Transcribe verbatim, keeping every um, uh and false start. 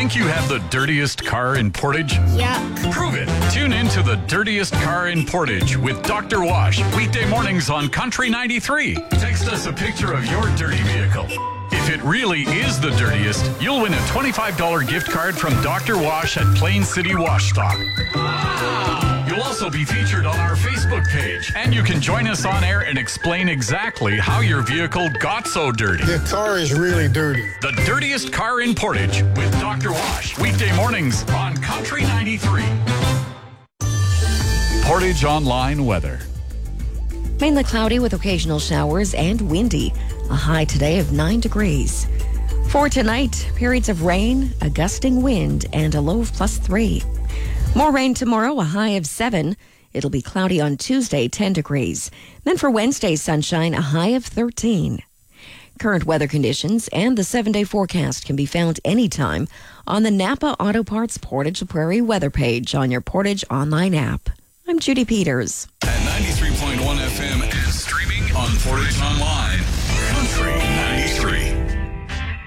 Think you have the dirtiest car in Portage? Yuck. Prove it. Tune in to the dirtiest car in Portage with Doctor Wash, weekday mornings on Country ninety-three. Text us a picture of your dirty vehicle. If it really is the dirtiest, you'll win a twenty-five dollars gift card from Doctor Wash at Plain City Wash Stop. Wow! You'll also be featured on our Facebook page, and you can join us on air and explain exactly how your vehicle got so dirty. The car is really dirty. The dirtiest car in Portage with Doctor Wash, weekday mornings on Country ninety-three. Portage Online weather. Mainly cloudy with occasional showers and windy. A high today of nine degrees. For tonight, periods of rain, a gusting wind, and a low of plus three. More rain tomorrow, a high of seven. It'll be cloudy on Tuesday, ten degrees. Then for Wednesday, sunshine, a high of thirteen. Current weather conditions and the seven-day forecast can be found anytime on the Napa Auto Parts Portage Prairie weather page on your Portage Online app. I'm Judy Peters. At ninety-three point one F M and streaming on Portage Online. Country ninety-three.